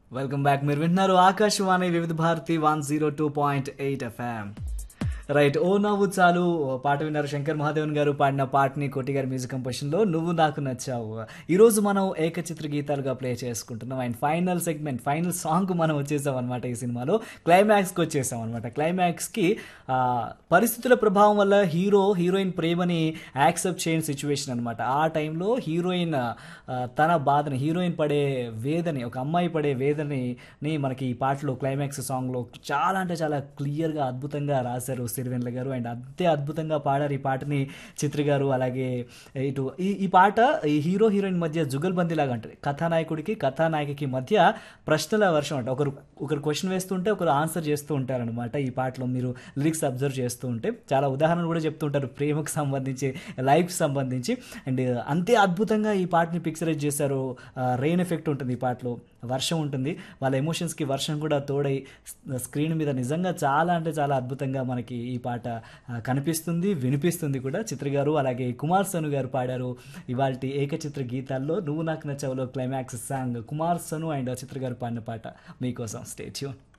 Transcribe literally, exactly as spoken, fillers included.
Welcome back. మీరు వింటున్నారు ఆకాశవాణి వివిధ Bharati one zero two point eight FM. Right, ఓ నవ్వు చాలు పాట విన్నారు. శంకర్ మహాదేవన్ గారు పాడిన పాటని కోటి గారి మ్యూజిక్ కంపోజిషన్లో నువ్వు నాకు నచ్చావు. ఈరోజు మనం ఏకచిత్ర గీతాలుగా ప్లే చేసుకుంటున్నాం. And final segment, final song మనం వచ్చేసాం అనమాట. ఈ సినిమాలో క్లైమాక్స్కి వచ్చేసాం అనమాట. క్లైమాక్స్కి పరిస్థితుల ప్రభావం వల్ల హీరో హీరోయిన్ ప్రేమని యాక్సెప్ట్ చేయని సిచ్యువేషన్ అనమాట. ఆ టైంలో హీరోయిన్ తన బాధని, హీరోయిన్ పడే వేదని, ఒక అమ్మాయి పడే వేదని మనకి ఈ పాటలో క్లైమాక్స్ సాంగ్లో చాలా అంటే చాలా క్లియర్గా అద్భుతంగా రాశారు సిరివెన్నెల గారు. అండ్ అంతే అద్భుతంగా పాడారు ఈ పాటని చిత్ర గారు. అలాగే ఇటు ఈ ఈ పాట ఈ హీరో హీరోయిన్ మధ్య జుగల్బందీ లాగా ఉంటుంది. కథానాయకుడికి కథానాయకికి మధ్య ప్రశ్నల వర్షం అంటే ఒకరు ఒకరు క్వశ్చన్ వేస్తుంటే ఒకరు ఆన్సర్ చేస్తూ ఉంటారనమాట. ఈ పాటలో మీరు లిరిక్స్ అబ్జర్వ్ చేస్తూ ఉంటే చాలా ఉదాహరణలు కూడా చెప్తూ ఉంటారు ప్రేమకు సంబంధించి, లైఫ్కి సంబంధించి. అండ్ అంతే అద్భుతంగా ఈ పాటని పిక్చరైజ్ చేశారు. రెయిన్ ఎఫెక్ట్ ఉంటుంది ఈ పాటలో, వర్షం ఉంటుంది. వాళ్ళ ఎమోషన్స్కి వర్షం కూడా తోడై స్క్రీన్ మీద నిజంగా చాలా అంటే చాలా అద్భుతంగా మనకి ఈ పాట కనిపిస్తుంది, వినిపిస్తుంది కూడా. చిత్ర గారు అలాగే కుమార్ సను గారు పాడారు ఇవాల్టి ఏకచిత్ర గీతాల్లో నువ్వు నాకు నచ్చావులో క్లైమాక్స్ సాంగ్. కుమార్ సను అండ్ చిత్ర గారు పాడిన పాట మీకోసం. Stay tune.